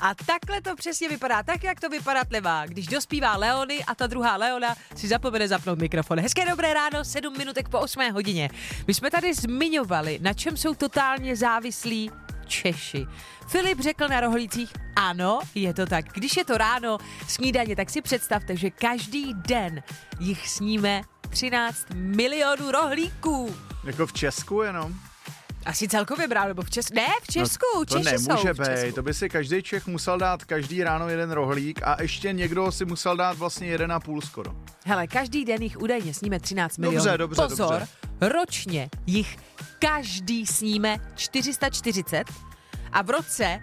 A takhle to přesně vypadá, tak jak to vypadat nemá, když dospívá Leony a ta druhá Leona si zapomene zapnout mikrofon. Hezké dobré ráno, 7 minutek po 8 hodině. My jsme tady zmiňovali, na čem jsou totálně závislí Češi. Filip řekl na rohlících, ano, je to tak. Když je to ráno snídaně, tak si představte, že každý den jich sníme 13 milionů rohlíků. Jako v Česku jenom? Asi celkově brát, nebo v Česku? Ne, v Česku, no, to Češi nemůže jsou v Česku. být, to by si každý Čech musel dát každý ráno jeden rohlík a ještě někdo si musel dát vlastně 1,5 skoro. Hele, každý den jich údajně sníme 13 milionů. Dobře. Pozor, ročně jich každý sníme 440 a v roce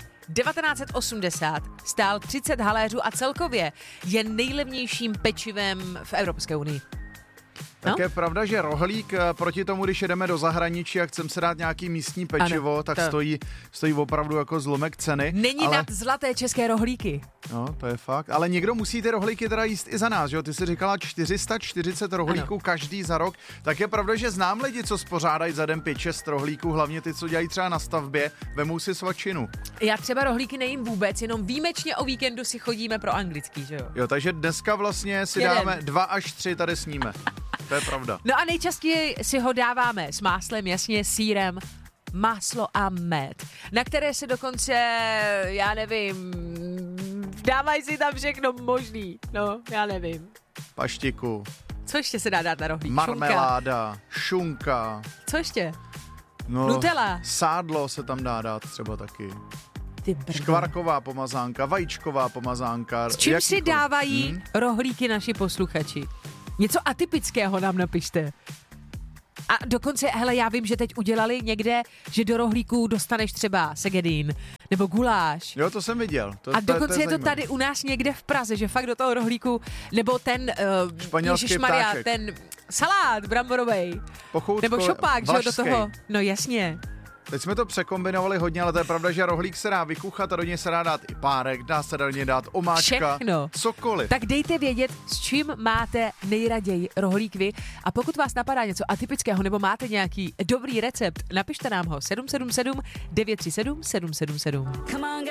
1980 stál 30 haléřů a celkově je nejlevnějším pečivem v Evropské unii. Tak je pravda, že rohlík proti tomu, když jedeme do zahraničí a chceme se dát nějaký místní pečivo, ano, tak stojí opravdu jako zlomek ceny. Není nad zlaté české rohlíky. No, to je fakt. Ale někdo musí ty rohlíky teda jíst i za nás, že jo? Ty jsi říkala 440 rohlíků ano. Každý za rok. Tak je pravda, že znám lidi, co spořádají za den 5-6 rohlíků, hlavně ty, co dělají třeba na stavbě, vemou si svačinu. Já třeba rohlíky nejím vůbec, jenom výjimečně o víkendu si chodíme pro anglický, že jo? Jo, takže dneska vlastně si dáme 2 až 3 tady sníme. To je pravda. No a nejčastěji si ho dáváme s máslem, jasně, sýrem, máslo a med, na které se dokonce, já nevím, dávají si tam všechno možný, no, já nevím. Paštiku. Co ještě se dá dát na rohlík? Marmeláda, šunka. Co ještě? No, Nutella. Sádlo se tam dá dát třeba taky. Škvarková pomazánka, vajíčková pomazánka. S čím si dávají rohlíky naši posluchači? Něco atypického nám napište. A dokonce, hele, já vím, že teď udělali někde, že do rohlíků dostaneš třeba segedín nebo guláš. Jo, to jsem viděl. A dokonce je to tady u nás někde v Praze, že fakt do toho rohlíku, nebo ten, ježišmarja, ten salát bramborovej. Pochoutko, nebo šopák, že jo, do vlašskej. toho. No jasně. Teď jsme to překombinovali hodně, ale to je pravda, že rohlík se dá vykuchat a do něj se dá dát i párek, dá se do něj dát omáčka, všechno. Cokoliv. Tak dejte vědět, s čím máte nejraději rohlík vy a pokud vás napadá něco atypického nebo máte nějaký dobrý recept, napište nám ho 777 937 777.